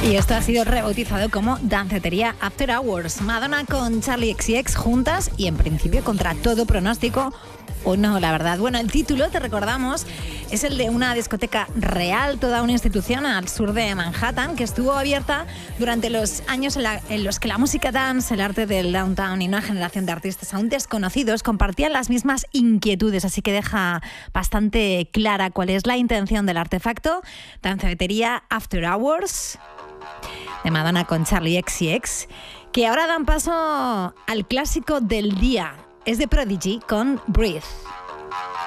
Y esto ha sido rebautizado como Dancetería After Hours. Madonna con Charli XCX juntas y en principio contra todo pronóstico. O no, la verdad. Bueno, el título, te recordamos, es el de una discoteca real, toda una institución al sur de Manhattan, que estuvo abierta durante los años en los que la música dance, el arte del downtown y una generación de artistas aún desconocidos compartían las mismas inquietudes, así que deja bastante clara cuál es la intención del artefacto. Dancetería After Hours de Madonna con Charli XCX, que ahora dan paso al clásico del día. Es de Prodigy con Breathe.